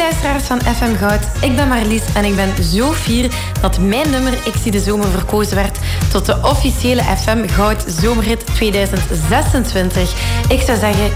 luisteraars van FM Goud. Ik ben Marlies en ik ben zo fier dat mijn nummer Ik zie de zomer verkozen werd tot de officiële FM Goud Zomerhit 2026. Ik zou zeggen,